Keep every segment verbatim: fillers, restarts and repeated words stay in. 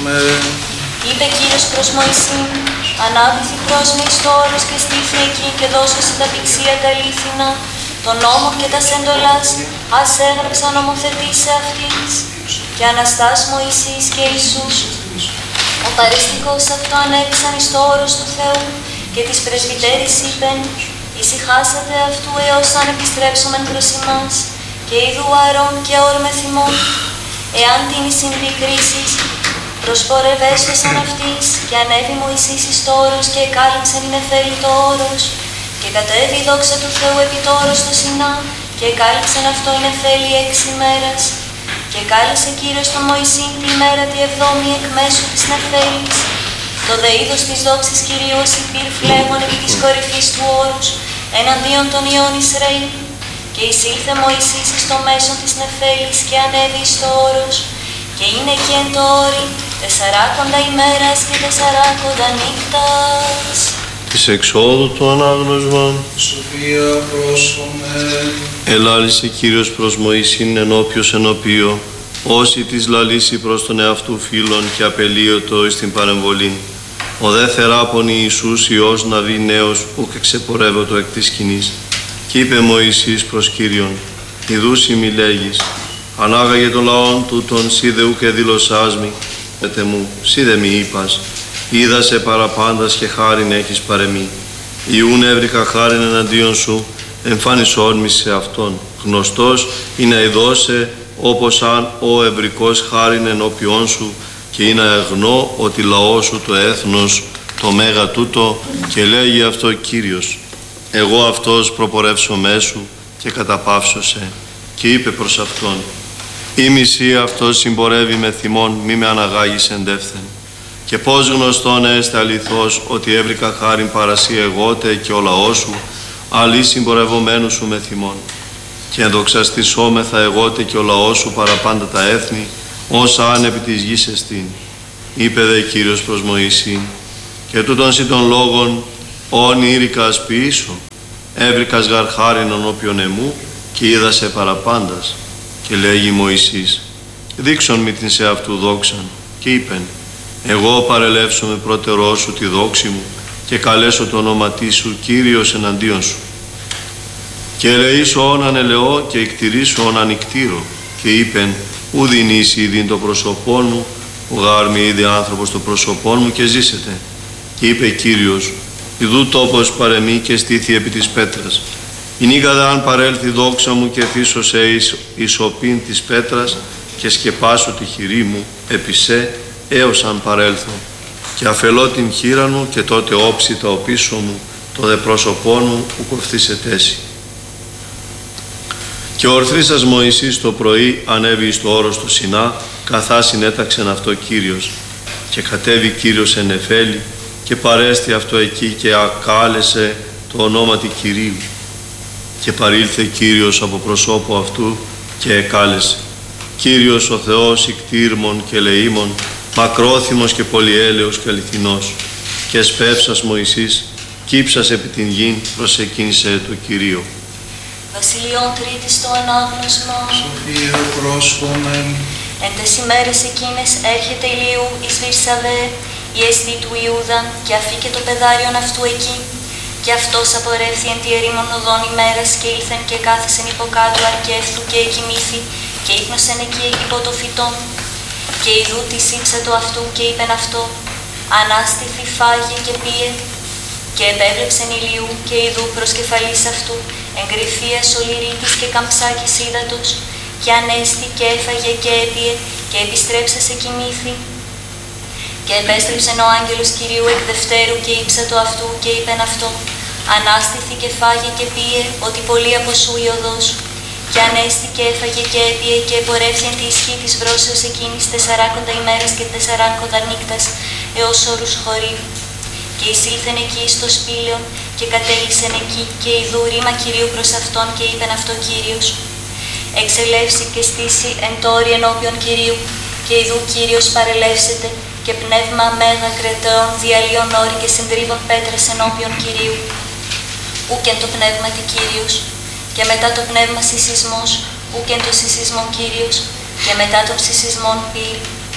Είπε Κύριος προς Μωυσήν, ανάβηθη προς με εις το όρος και στήθη εκεί και δώσωσε τα πηξία τα αλήθινα, τον νόμο και τα σέντολας, ας έγραψα νομοθετής σε αυτής. Και αναστάς Μωυσής και Ιησούς, ο παριστικός αυτό ανέβησαν εις το όρος του Θεού και τις πρεσβυτέρης είπεν, ησυχάσατε αυτού έως αν επιστρέψομεν προς ημάς, και είδου Ααρών και όρμε θυμών, εάν την συμβεί κρίσης, προσπορευέσθωσαν αυτής, και ανέβη Μωυσής εις το όρος και εκάλυψεν η νεφέλη το όρος, και κατέβη η δόξα του Θεού επί το όρος του Σινά, και εκάλυψεν αυτό η νεφέλη έξι ημέρας. Και κάλεσε Κύριος τον Μωυσήν τη ημέρα τη εβδόμη εκ μέσου της νεφέλης. Το δε είδος της δόξης Κυρίου ως υπήρ φλέγον επί της κορυφής του όρους, εναντίον των ιών Ισραήλ. Και εισήλθε Μωυσής εις το μέσον της νεφέλης και ανέβη εις το όρος, και είναι εκεί εν το όρι τεσσαράκοντα ημέρας και τεσσαράκοντα νύχτας. Της εξόδου του ανάγνωσμα. Σοφία πρόσχομαι. Ελάλησε Κύριος προς Μωυσήν ενώπιος ενωπίο, όσοι της λαλήσει προς τον εαυτού φίλων και απελίωτο εις την παρεμβολήν. Ο δε θεράπων Ιησούς Υιός Ναβί νέος, ουκ εξεπορεύωτο εκ της σκηνής. Κι είπε Μωυσής προς Κύριον, ιδούσι μη λέγεις, ανάγαγε το λαόν τούτον, σύ δε ουκ εδήλωσάς μη, έτε μου, σύ δε μη είπας, είδα σε παραπάντας και χάριν έχεις παρεμή. Ιούν έβρικα χάριν εναντίον σου, εμφανισόν μη σε αυτόν. Γνωστός είναι να ειδώσε όπως αν ο ευρικός χάριν ενώπιόν σου, και είναι αγνό ότι λαό σου το έθνος το μέγα τούτο, και λέγει αυτό Κύριος. Εγώ αυτός προπορεύσω μέσου και καταπαύσωσε, και είπε προς αυτόν, η μισή αυτός συμπορεύει με θυμόν, μη με αναγάγεις εντεύθεν. Και πώς γνωστόν έστε αληθώς ότι έβρικα χάριν παρασύ εγώτε και ο λαός σου, αλλή συμπορευομένου σου με θυμόν. Και ενδοξαστησόμεθα εγώτε και ο λαός σου παραπάντα τα έθνη, όσα αν επί της γης εστίν. Είπε δε Κύριος προς Μωυσήν, και τούτον σύ των λόγων, όν ήρικας ποιήσω, έβρικας γαρ χάριν ονόπιον εμού, και είδα σε παραπάντας. Και λέγει Μωυσής, δείξον μη την σε αυτού δόξαν, και είπεν, εγώ παρελεύσω με πρώτερό σου τη δόξη μου, και καλέσω το όνοματί σου Κύριος εναντίον σου. Και ελεήσω όν ανελεώ και εκτηρήσω όν ανικτήρω, και είπεν, ου δινείς ήδη το πρόσωπόν μου, ο γάρ μη είδε άνθρωπος το πρόσωπόν μου και ζήσετε. Και είπε Κύριος, ιδού τόπος παρεμή και στήθη επί της πέτρας. Ηνίγαδα αν παρέλθει δόξα μου και θύσω σε εις ισοπήν της πέτρας και σκεπάσω τη χειρή μου επί σε έως αν παρέλθω. Και αφελώ την χείρα μου και τότε όψει τα οπίσω μου, το δε πρόσωπόν μου που κοφθεί σε τέση. Και ο ορθρίσας Μωυσής το πρωί ανέβη εις το όρος του Σινά, καθά συνέταξεν αυτό Κύριος. Και κατέβη Κύριος εν νεφέλη και παρέστη αυτό εκεί και ακάλεσε το ονόματι Κυρίου. Και παρήλθε Κύριος από προσώπου αυτού και εκάλεσε. Κύριος ο Θεός ικτήρμων και λεήμων, μακρόθυμος και πολυέλεος και αληθινός. Και σπεύσας Μωυσής, κύψας επί την γην, προσεκίνησε το Κυρίο. Βασιλειών τρίτης το ανάγνωσμα. Σοφία πρόσχομεν. Εν τες ημέρες εκείνες έρχεται ηλίου εις Βυρσαβέ, η εστί του Ιούδα, και αφήκε το πεδάριον αυτού εκεί. Και αυτός απορρεύθη εν τη ερήμον οδόν ημέρας και ήλθεν και κάθισεν υποκάτω αρκεύθου και εκοιμήθη και ύπνωσεν εκεί υπό το φυτόν. Και ιδού της ύψατο αυτού και είπεν αυτό, ανάστηθη φάγε και πίε. Και επέβλεψεν ηλίου και ιδού προς κεφαλής αυτού, εγκριφίας ολυρίτης και καμψάκης ύδατος, και ανέστη και έφαγε και έπιε και επιστρέψα σε κοιμήθη. Και επέστρεψεν ο άγγελος Κυρίου εκ δευτέρου και ύψατο αυτού και είπεν αυτό, ανάστηθη και φάγε και πίε, ότι πολύ από σου η οδός σου. Και ανέστη και έφαγε και έπιε και επορεύθη εν τη ισχύ της βρώσεως εκείνης τεσσαράκοντα ημέρες και τεσσαράκοντα νύκτας έως όρους χωρίου. Και εισήλθεν εκεί στο σπήλαιον και κατέληξεν εκεί και ιδού ρήμα Κυρίου προς αυτόν και είπεν αυτό Κύριος. Εξελεύσει και στήσει εν τόρι ενώπιον Κυρίου και ιδού Κύριος παρελεύσεται και πνεύμα μέγα κρετών διαλύων όρη και συντρίβων πέτρες ενώπιον Κυρίου. Ούκεν το πνεύμα τη Κύριος και μετά το πνεύμα συσσισμός, ούκεν το συσσισμόν Κύριος και μετά το ψυσισμόν πυρ,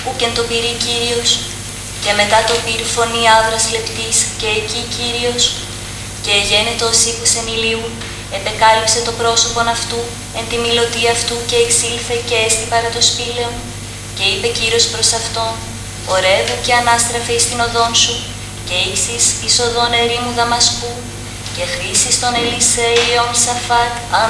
ούκεν το πυρή Κύριος, και μετά το πυρ φωνή άβρας λεπτής, και εκεί Κύριος, και εγένετο ως ύπους εν ηλίου, επεκάλυψε το πρόσωπον αυτού, εν τη μιλωτή αυτού, και εξήλθε και έστι παρά το σπήλαιον, και είπε Κύριος προς αυτόν, ορεύου και ανάστραφε εις την οδόν σου, και ήξεις εις οδόν ερήμου Δαμασκού, και χρήσεις των Ελισέιων Σαφάτ,